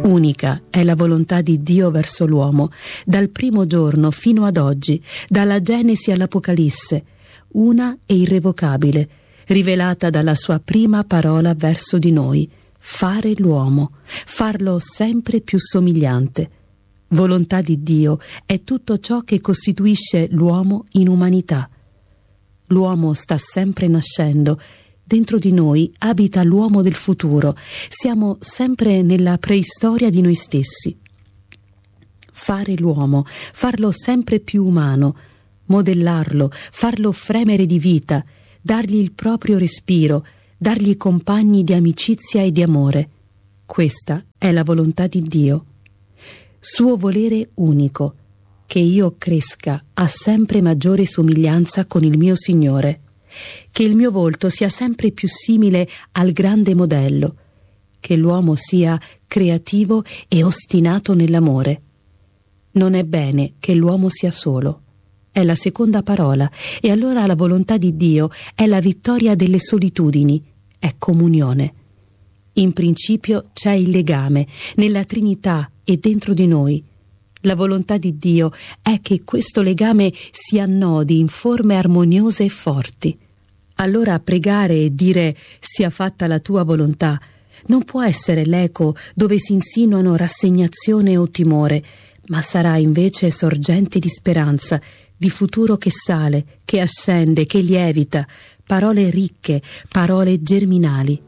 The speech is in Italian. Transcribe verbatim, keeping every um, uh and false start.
Unica è la volontà di Dio verso l'uomo, dal primo giorno fino ad oggi, dalla Genesi all'Apocalisse, una e irrevocabile, rivelata dalla sua prima parola verso di noi: fare l'uomo, farlo sempre più somigliante. Volontà di Dio è tutto ciò che costituisce l'uomo in umanità. L'uomo sta sempre nascendo. Dentro di noi abita l'uomo del futuro. Siamo sempre nella preistoria di noi stessi. Fare l'uomo, farlo sempre più umano, modellarlo, farlo fremere di vita, dargli il proprio respiro, dargli compagni di amicizia e di amore. Questa è la volontà di Dio. Suo volere unico, che io cresca a sempre maggiore somiglianza con il mio Signore, che il mio volto sia sempre più simile al grande modello, che l'uomo sia creativo e ostinato nell'amore. Non è bene che l'uomo sia solo. È la seconda parola, e allora la volontà di Dio è la vittoria delle solitudini, è comunione. In principio c'è il legame, nella Trinità e dentro di noi. La volontà di Dio è che questo legame si annodi in forme armoniose e forti. Allora pregare e dire «sia fatta la tua volontà» non può essere l'eco dove si insinuano rassegnazione o timore, ma sarà invece sorgente di speranza, di futuro che sale, che ascende, che lievita, parole ricche, parole germinali.